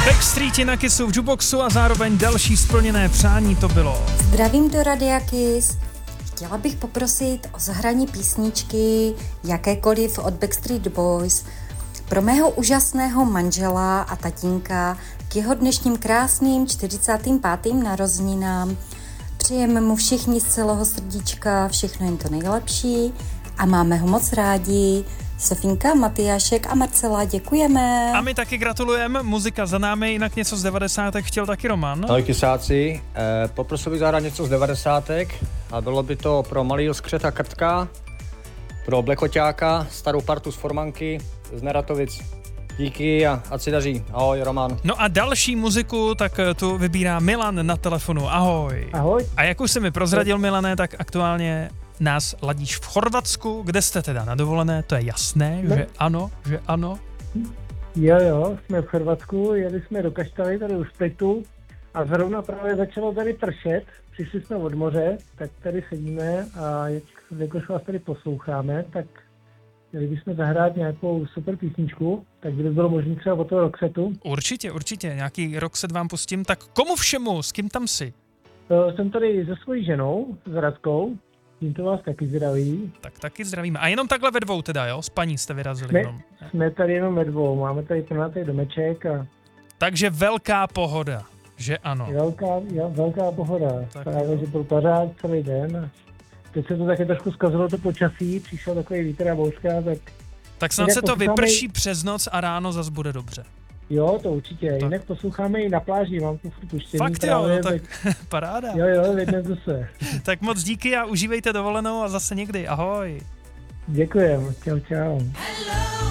Backstreeti na Kissu v jukeboxu a zároveň další splněné přání to bylo. Zdravím do Radia Kiss. Chtěla bych poprosit o zahraní písničky jakékoliv od Backstreet Boys pro mého úžasného manžela a tatínka k jeho dnešním krásným 45. narozeninám. Přejeme mu všichni z celého srdíčka všechno jen to nejlepší a máme ho moc rádi. Sofinka, Matyášek a Marcela, děkujeme. A my taky gratulujeme, muzika za námi, jinak něco z 90. chtěl taky Roman. Ahoj Kisáci, poprosil bych zahrát něco z 90. a bylo by to pro malýho skřeta Krtka, pro Blechoťáka, starou partu z Formanky, z Neratovic. Díky a ať si daří. Ahoj, Roman. No a další muziku, tak tu vybírá Milan na telefonu. Ahoj. Ahoj. A jak už jsi mi prozradil, Milané, tak aktuálně nás ladíš v Chorvatsku, kde jste teda na dovolené, to je jasné, No. že ano. Jo, jsme v Chorvatsku, jeli jsme do Kaštely, tady u Splitu a zrovna právě začalo tady pršet, přišli jsme od moře, tak tady sedíme a jakož vás tady posloucháme, tak měli bychom zahrát nějakou super písničku, tak by to bylo možné třeba od toho Roxetu. Určitě, nějaký Roxet vám pustím, tak komu všemu, s kým tam jsi? Jsem tady se svojí ženou, s Radkou, tímto vás taky zdraví. Tak taky zdravíme. A jenom takhle ve dvou teda, jo? S paní jste vyrazili jenom. Jsme tady jenom ve dvou, máme tady plnatý domeček a Takže velká pohoda, že ano. velká pohoda. Tak Právě, že byl pařád celý den a teď se to taky trošku zkazilo to počasí, přišel takový vítr a bouřka, Tak snad se to vyprší přes noc a ráno zas bude dobře. Jo, to určitě. Tak. Jinak posloucháme i na pláži, mám tu furt puštěný. Fakt jo, právě, no tak paráda. Jo, vidíme zase. Tak moc díky a užívejte dovolenou a zase někdy. Ahoj. Děkujem, čau. Hello.